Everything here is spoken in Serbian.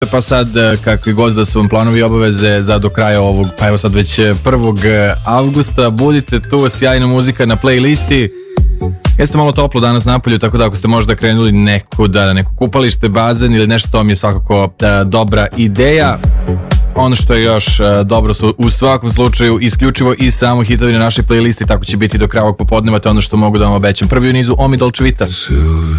Pa sad, kakvi god da su vam planovi i obaveze za do kraja ovog, pa evo sad već 1. avgusta, budite tu, sjajna muzika na playlisti. Jeste malo toplo danas napolju, tako da ako ste možda krenuli neko kupalište, bazen ili nešto, to mi je svakako dobra ideja. Ono što je još dobro su u svakom slučaju isključivo i samo hitovi na našoj playlisti, tako će biti do kraja ovog popodneva, to je ono što mogu da vam obećam. Prvi u nizu Omi Dolce Vita.